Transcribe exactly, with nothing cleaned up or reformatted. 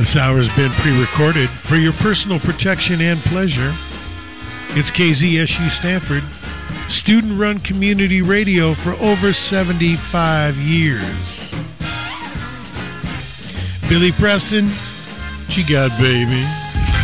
This hour's been pre-recorded for your personal protection and pleasure. It's K Z S U Stanford, student-run community radio for over seventy-five years. Billy Preston, she got baby.